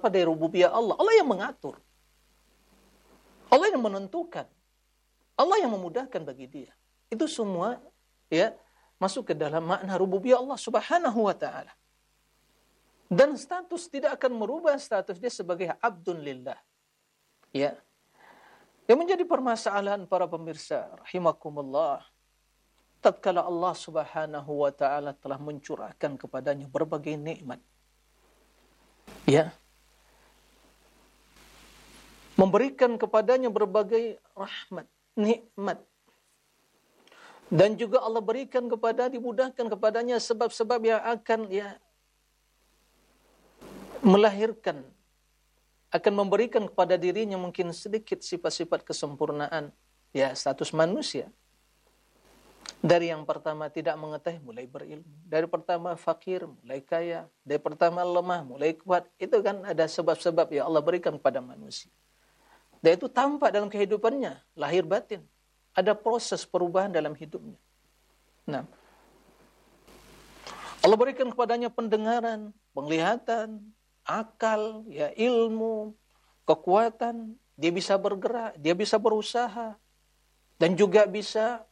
dari rububiyah Allah. Allah yang mengatur. Allah yang menentukan. Allah yang memudahkan bagi dia. Itu semua ya masuk ke dalam makna rububiyah Allah Subhanahu wa taala. Dan status tidak akan merubah status dia sebagai abdun lillah. Ya. Yang menjadi permasalahan para pemirsa rahimakumullah, tatkala Allah Subhanahu wa taala telah mencurahkan kepadanya berbagai nikmat. Ya. Memberikan kepadanya berbagai rahmat, nikmat. Dan juga Allah berikan dimudahkan kepadanya sebab-sebab yang akan melahirkan, akan memberikan kepada dirinya mungkin sedikit sifat-sifat kesempurnaan, status manusia. Dari yang pertama tidak mengetahui, mulai berilmu. Dari pertama fakir, mulai kaya. Dari pertama lemah, mulai kuat. Itu kan ada sebab-sebab yang Allah berikan kepada manusia. Dan itu tampak dalam kehidupannya, lahir batin. Ada proses perubahan dalam hidupnya. Nah, Allah berikan kepadanya pendengaran, penglihatan, akal, ilmu, kekuatan. Dia bisa bergerak, dia bisa berusaha. Dan juga bisa,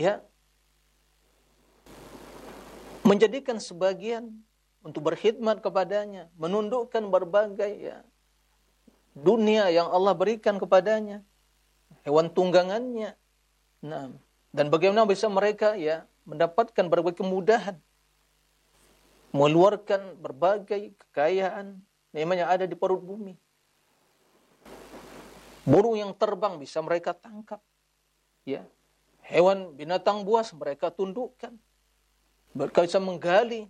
menjadikan sebagian untuk berkhidmat kepadanya, menundukkan berbagai dunia yang Allah berikan kepadanya, hewan tunggangannya. Nah, dan bagaimana bisa mereka mendapatkan berbagai kemudahan, mengeluarkan berbagai kekayaan yang ada di perut bumi. Burung yang terbang bisa mereka tangkap, hewan binatang buas mereka tundukkan. Mereka bisa menggali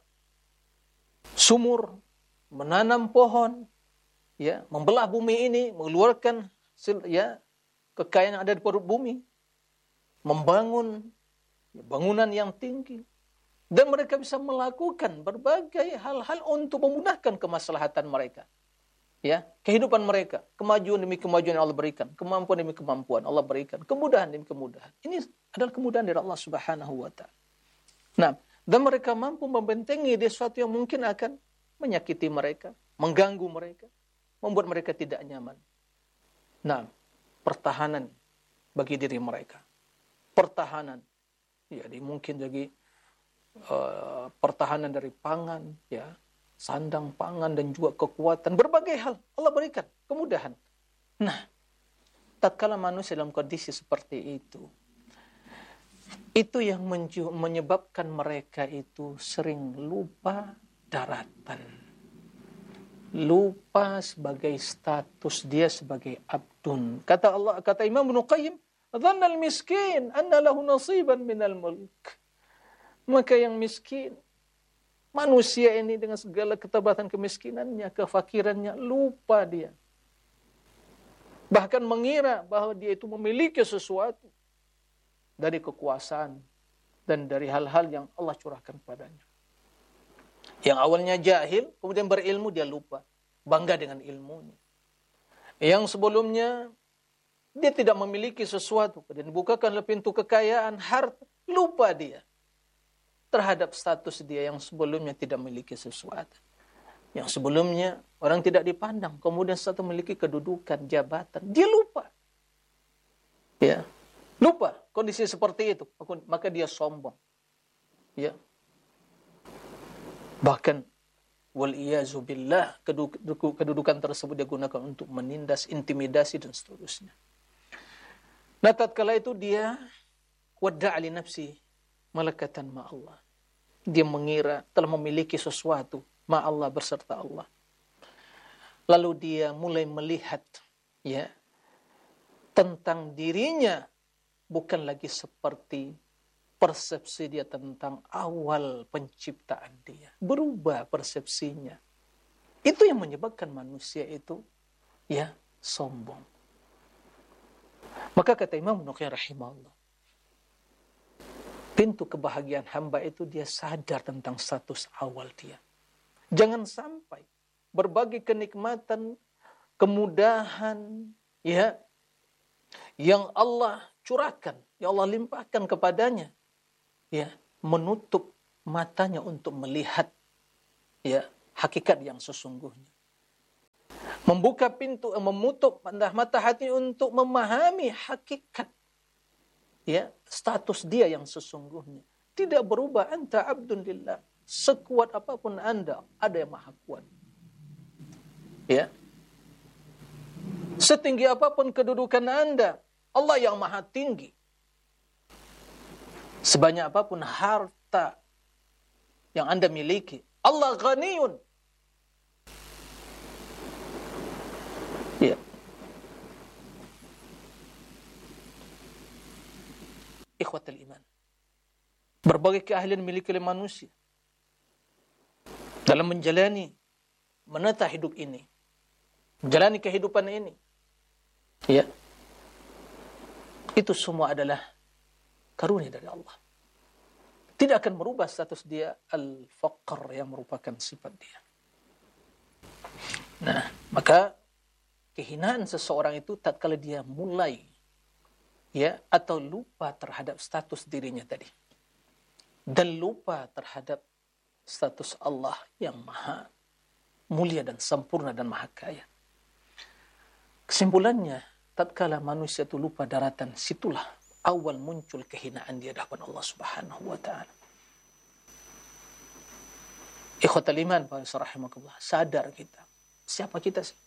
sumur, menanam pohon, membelah bumi ini, mengeluarkan kekayaan yang ada di perut bumi, membangun bangunan yang tinggi, dan mereka bisa melakukan berbagai hal-hal untuk memudahkan kemaslahatan mereka, kehidupan mereka, kemajuan demi kemajuan yang Allah berikan, kemampuan demi kemampuan Allah berikan, kemudahan demi kemudahan. Ini adalah kemudahan dari Allah Subhanahu wa taala. Nah, dan mereka mampu membentengi dari sesuatu yang mungkin akan menyakiti mereka, mengganggu mereka, membuat mereka tidak nyaman. Nah, pertahanan bagi diri mereka. Pertahanan. Jadi mungkin jadi pertahanan dari pangan, sandang pangan dan juga kekuatan, berbagai hal Allah berikan kemudahan. Nah, tatkala manusia dalam kondisi seperti itu yang menyebabkan mereka itu sering lupa daratan. Lupa sebagai status dia sebagai abdun. Kata Imam Ibnu Qayyim, "Dhannal miskin anna lahu nasiban minal mulk." Maka yang miskin, manusia ini dengan segala keterbatasan kemiskinannya, kefakirannya, lupa dia. Bahkan mengira bahwa dia itu memiliki sesuatu dari kekuasaan dan dari hal-hal yang Allah curahkan padanya. Yang awalnya jahil, kemudian berilmu, dia lupa. Bangga dengan ilmunya. Yang sebelumnya, dia tidak memiliki sesuatu. Dan bukakanlah pintu kekayaan, harta, lupa dia terhadap status dia yang sebelumnya tidak memiliki sesuatu. Yang sebelumnya, orang tidak dipandang. Kemudian setelah memiliki kedudukan, jabatan, dia lupa. Lupa kondisi seperti itu, maka dia sombong. Bahkan wal-iyazu billah, kedudukan tersebut dia gunakan untuk menindas, intimidasi dan seterusnya. Nah, tatkala itu dia wada'a li nafsi malakatan ma Allah. Dia mengira telah memiliki sesuatu ma Allah, berserta Allah. Lalu dia mulai melihat tentang dirinya bukan lagi seperti persepsi dia tentang awal penciptaan dia. Berubah persepsinya. Itu yang menyebabkan manusia itu sombong. Maka kata Imam Ibnu Qayyim rahimahullah, pintu kebahagiaan hamba itu dia sadar tentang status awal dia. Jangan sampai berbagai kenikmatan, kemudahan yang Allah curahkan, yang Allah limpahkan kepadanya, menutup matanya untuk melihat hakikat yang sesungguhnya. membuka pintu, memutup mata hati untuk memahami hakikat ya status dia yang sesungguhnya. Tidak berubah, anta abdun lillah. Sekuat apapun Anda, ada yang maha kuat. Ya. Setinggi apapun kedudukan Anda, Allah yang maha tinggi. Sebanyak apapun harta yang Anda miliki, Allah ghaniyun. Ya. Ikhwatul iman. Berbagai keahlian miliki oleh manusia dalam menata hidup ini, menjalani kehidupan ini. Ya. Itu semua adalah karunia dari Allah. Tidak akan merubah status dia al-faqr yang merupakan sifat dia. Nah, maka kehinaan seseorang itu tatkala dia mulai ya atau lupa terhadap status dirinya tadi. Dan lupa terhadap status Allah yang maha mulia dan sempurna dan maha kaya. Kesimpulannya, tatkala manusia itu lupa daratan, situlah awal muncul kehinaan di hadapan Allah Subhanahu wa taala. Ikhwatal iman, rahimakumullah, sadar kita. Siapa kita sih?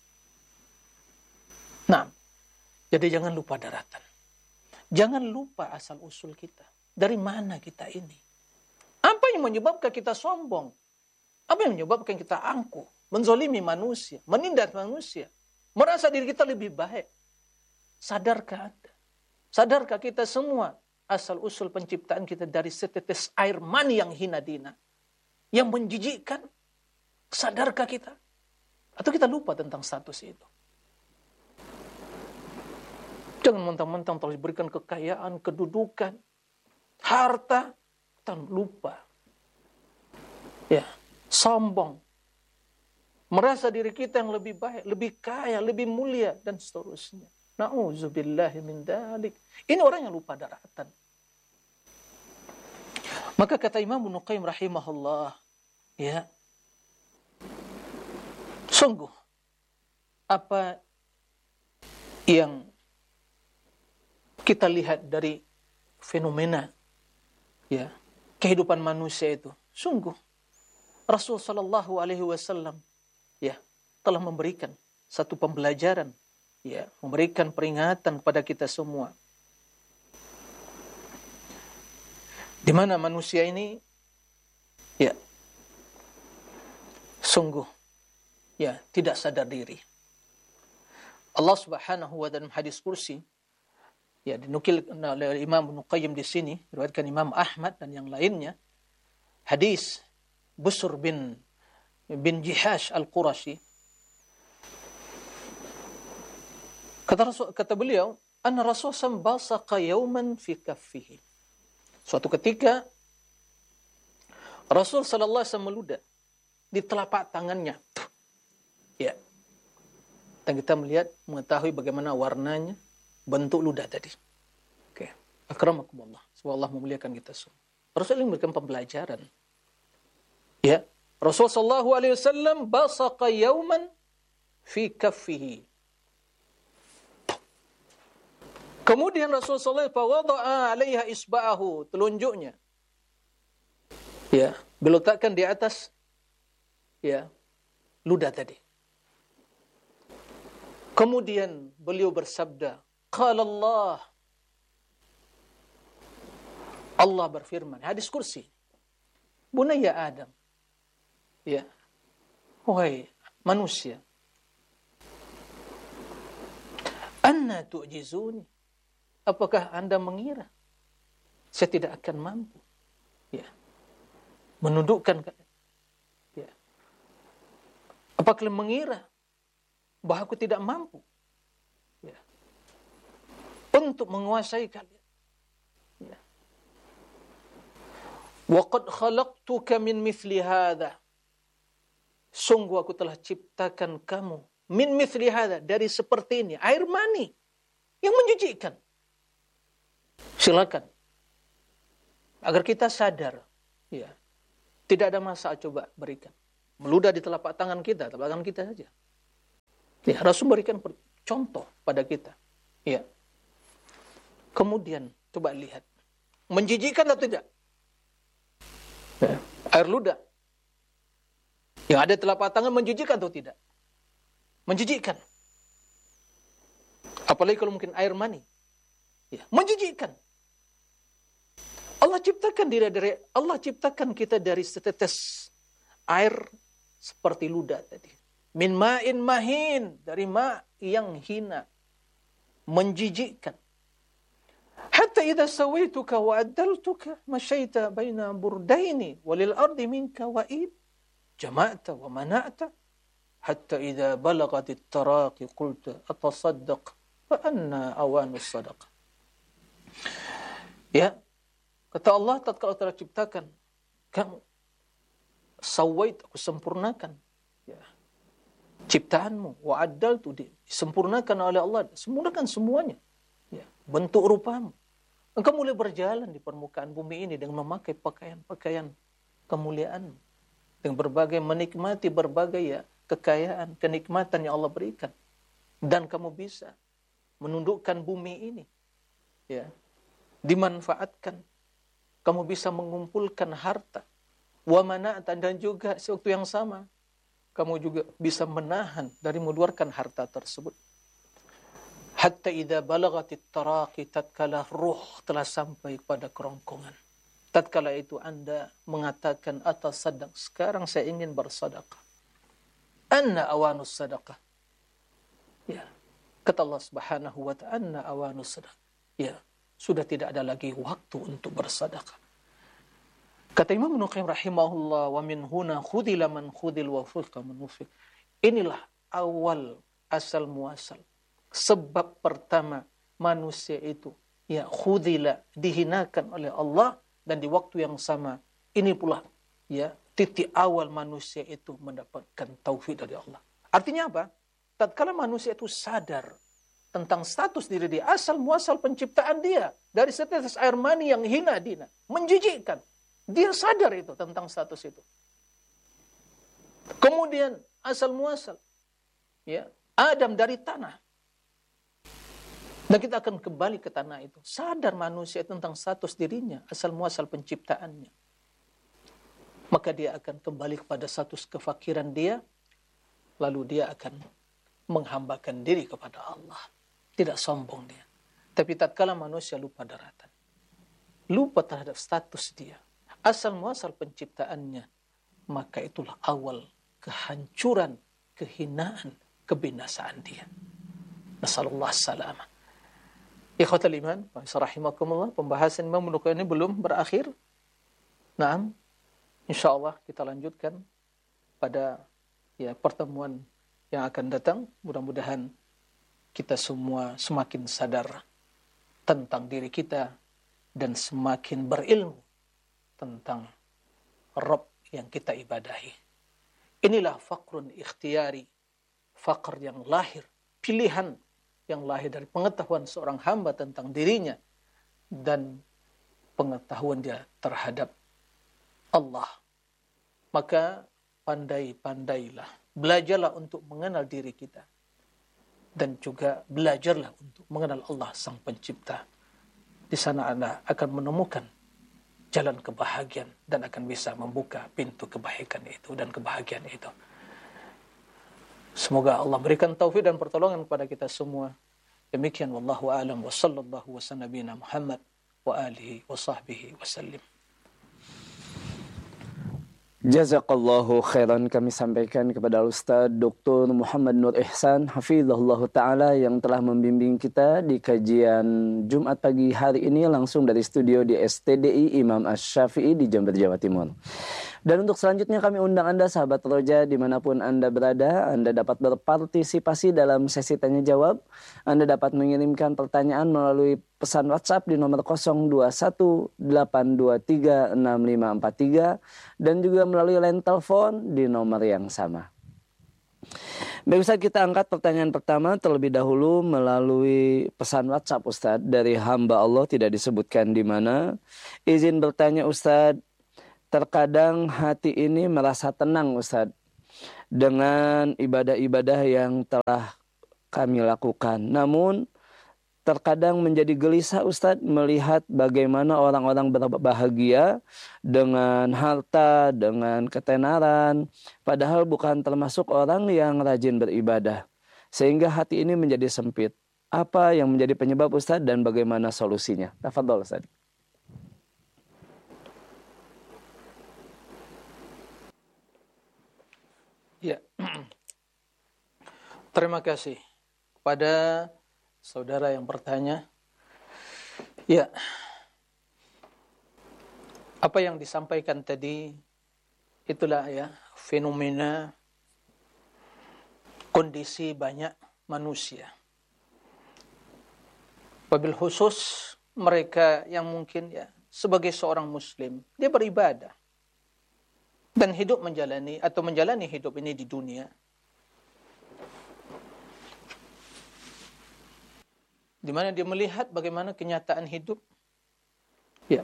Nah, jadi jangan lupa daratan. Jangan lupa asal usul kita. Dari mana kita ini? Apa yang menyebabkan kita sombong? Apa yang menyebabkan kita angkuh, menzolimi manusia, menindas manusia, merasa diri kita lebih baik? Sadarkah Anda? Sadarkah kita semua asal usul penciptaan kita dari setetes air mani yang hina dina, yang menjijikkan? Sadarkah kita? Atau kita lupa tentang status itu? Jangan mentang-mentang telah diberikan kekayaan, kedudukan, harta, kita lupa. Ya, sombong. Merasa diri kita yang lebih baik, lebih kaya, lebih mulia, dan seterusnya. Na'udzubillahi min dzalik. Ini orang yang lupa daratan. Maka kata Imam Ibnu Qayyim rahimahullah, ya, sungguh apa yang kita lihat dari fenomena ya kehidupan manusia itu, sungguh Rasul sallallahu alaihi wasallam ya telah memberikan satu pembelajaran, ya, memberikan peringatan kepada kita semua. Di mana manusia ini ya sungguh ya tidak sadar diri. Allah Subhanahu wa taala hadis kursi ya dinukil oleh Imam Ibnu Qayyim di sini, diriwayatkan Imam Ahmad dan yang lainnya. Hadis Busr bin Jihash Al-Qurashi. Kata beliau, anna Rasul basaqa yawman fi kaffihi. Suatu ketika Rasul sallallahu alaihi wasallam meludah di telapak tangannya. Ya. Dan kita mengetahui bagaimana warnanya, bentuk ludah tadi. Oke. Akramakumullah. Semoga Allah memuliakan kita semua. Rasul memberikan pembelajaran. Ya. Rasul sallallahu alaihi wasallam basaqa yawman fi kaffihi. Kemudian Rasul sallallahu alaihi wasallam wada'a 'alaiha isba'ahu, telunjuknya. Ya, diletakkan di atas ya ludah tadi. Kemudian beliau bersabda, qala Allah berfirman, hadis kursi. Bunayya Adam. Ya. Wahai manusia. Anna tu'jizuni. Apakah Anda mengira saya tidak akan mampu ya menundukkan ya. Apakah mengira bahwa aku tidak mampu ya untuk menguasai kalian ya. Wa qad khalaqtuka min mithli hadha. Sungguh aku telah ciptakan kamu min mithli hadha, dari seperti ini, air mani yang menjijikkan. Silakan. Agar kita sadar, ya. Tidak ada masalah, coba berikan. Meludah di telapak tangan kita saja. Ya, Rasul berikan contoh pada kita. Ya. Kemudian coba lihat, menjijikkan atau tidak? Ya. Air ludah yang ada telapak tangan menjijikkan atau tidak? Menjijikkan. Apalagi kalau mungkin air mani. Ya, menjijikkan. Allah ciptakan kita dari setetes air seperti ludah tadi. Min ma'in mahin, dari ma' yang hina, menjijikkan. Hatta idza sawaituka wa addaltuka masyaita baina burdaini walil ardi minka wa'id jama'ta wa mana'ta hatta idza balagatit taraqi qulta atasaddaq fa anna awanus sadaqah. Ya, kata Allah tatkala telah ciptakan kamu, sawait, aku sempurnakan ya, ciptaanmu, wa addaltu, disempurnakan oleh Allah, sempurnakan semuanya ya, bentuk rupamu. Engkau mulai berjalan di permukaan bumi ini dengan memakai pakaian-pakaian kemuliaan, dengan menikmati berbagai ya kekayaan, kenikmatan yang Allah berikan, dan kamu bisa menundukkan bumi ini ya, dimanfaatkan, kamu bisa mengumpulkan harta, wa mana'atan, dan juga sewaktu yang sama kamu juga bisa menahan dari mengeluarkan harta tersebut. Hatta idza balagatit taraqi, tatkala ruh telah sampai pada kerongkongan, tatkala itu Anda mengatakan atasaddaq, sekarang saya ingin bersedekah. Anna awanus sadaqah. Ya, kata Allah Subhanahu wa ta'ala, anna awanus sadaqah. Ya, sudah tidak ada lagi waktu untuk bersedekah. Kata Imam Ibnu Qayyim rahimahullah, wa min huna khudila man khudil wa fuqa man wufiq. Inilah awal asal muasal, sebab pertama manusia itu ya khudila, dihinakan oleh Allah, dan di waktu yang sama ini pula ya titik awal manusia itu mendapatkan taufik dari Allah. Artinya apa? Tatkala manusia itu sadar tentang status diri dia, asal muasal penciptaan dia dari setetes air mani yang hina dina, menjijikkan. Dia sadar itu tentang status itu. Kemudian asal muasal ya Adam dari tanah. Dan kita akan kembali ke tanah itu. Sadar manusia tentang status dirinya, asal muasal penciptaannya. Maka dia akan kembali kepada status kefakiran dia, lalu dia akan menghambakan diri kepada Allah. Tidak sombong dia. Tapi tatkala manusia lupa daratan, lupa terhadap status dia, asal muasal penciptaannya, maka itulah awal kehancuran, kehinaan, kebinasaan dia. Nasallallahu salamah. Ikhwatal iman, rahimakumullah, pembahasan Imam Ibnu Qayyim ini belum berakhir. Naam, insyaallah kita lanjutkan pada ya pertemuan yang akan datang. Mudah-mudahan kita semua semakin sadar tentang diri kita dan semakin berilmu tentang Rabb yang kita ibadahi. Inilah faqrun ikhtiyari, faqr yang lahir, pilihan yang lahir dari pengetahuan seorang hamba tentang dirinya dan pengetahuan dia terhadap Allah. Maka pandai-pandailah, belajarlah untuk mengenal diri kita, dan juga belajarlah untuk mengenal Allah Sang Pencipta. Di sana Anda akan menemukan jalan kebahagiaan dan akan bisa membuka pintu kebaikan itu dan kebahagiaan itu. Semoga Allah berikan taufik dan pertolongan kepada kita semua. Demikian wallahu a'lam wa sallallahu wa sallabina Muhammad wa alihi wa sahbihi wa sallim. Jazakallahu khairan, kami sampaikan kepada Ustaz Dr. Muhammad Nur Ihsan hafizahullah ta'ala yang telah membimbing kita di kajian Jumat pagi hari ini langsung dari studio di STDI Imam Asy-Syafi'i di Jember, Jawa Timur. Dan untuk selanjutnya kami undang Anda sahabat Roja dimanapun Anda berada, Anda dapat berpartisipasi dalam sesi tanya jawab. Anda dapat mengirimkan pertanyaan melalui pesan WhatsApp di nomor 0218236543 dan juga melalui line telepon di nomor yang sama. Baik Ustaz, kita angkat pertanyaan pertama terlebih dahulu melalui pesan WhatsApp Ustaz dari hamba Allah, tidak disebutkan di mana. Izin bertanya Ustaz, terkadang hati ini merasa tenang Ustaz, dengan ibadah-ibadah yang telah kami lakukan. Namun terkadang menjadi gelisah Ustadz melihat bagaimana orang-orang berbahagia dengan harta, dengan ketenaran, padahal bukan termasuk orang yang rajin beribadah. Sehingga hati ini menjadi sempit. Apa yang menjadi penyebab Ustadz dan bagaimana solusinya? Tafadhol Ustadz. Ya, terima kasih kepada saudara yang bertanya. Ya, apa yang disampaikan tadi itulah ya fenomena kondisi banyak manusia. Wabil khusus mereka yang mungkin ya sebagai seorang muslim dia beribadah dan hidup menjalani hidup ini di dunia. Di mana dia melihat bagaimana kenyataan hidup. Ya.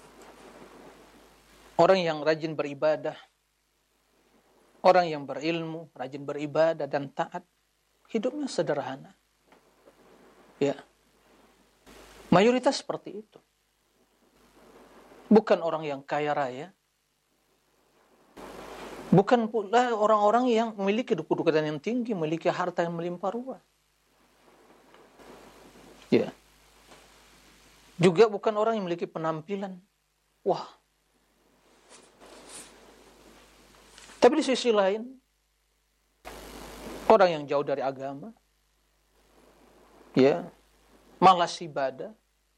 Orang yang rajin beribadah, orang yang berilmu, rajin beribadah dan taat, hidupnya sederhana. Ya. Mayoritas seperti itu. Bukan orang yang kaya raya. Bukan pula orang-orang yang memiliki kedudukan yang tinggi, memiliki harta yang melimpah ruah. Ya. Juga bukan orang yang memiliki penampilan. Wah. Tapi di sisi lain, orang yang jauh dari agama, ya, malas ibadah,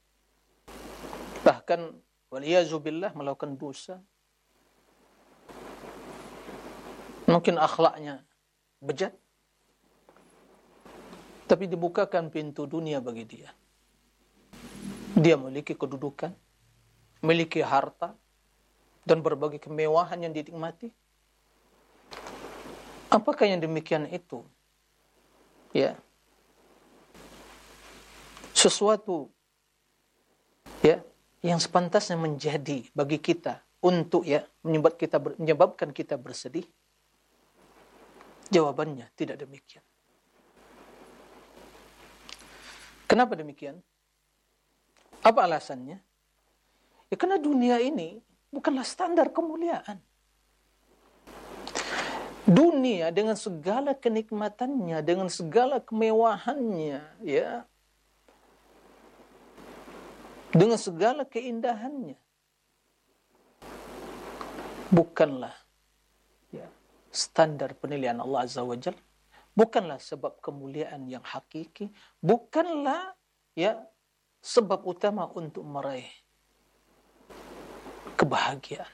bahkan waliyazubillah melakukan dosa, mungkin akhlaknya bejat, tapi dibukakan pintu dunia bagi dia. Dia memiliki kedudukan, memiliki harta, dan berbagai kemewahan yang dinikmati. Apakah yang demikian itu? Ya. Sesuatu ya yang sepantasnya menjadi bagi kita untuk ya menyebabkan kita bersedih. Jawabannya tidak demikian. Kenapa demikian? Apa alasannya? Ya karena dunia ini bukanlah standar kemuliaan. Dunia dengan segala kenikmatannya, dengan segala kemewahannya, ya, dengan segala keindahannya, bukanlah ya, standar penilaian Allah Azza wa Jalla, bukanlah sebab kemuliaan yang hakiki, bukanlah ya sebab utama untuk meraih kebahagiaan.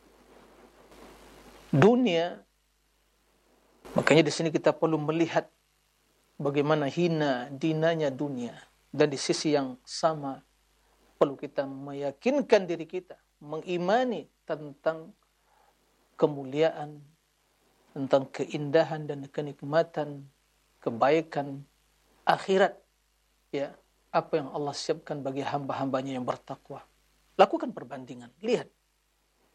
Dunia, makanya di sini kita perlu melihat bagaimana hina dinanya dunia, dan di sisi yang sama perlu kita meyakinkan diri kita, mengimani tentang kemuliaan, tentang keindahan dan kenikmatan, kebaikan akhirat, ya, apa yang Allah siapkan bagi hamba-hambanya yang bertakwa. Lakukan perbandingan, lihat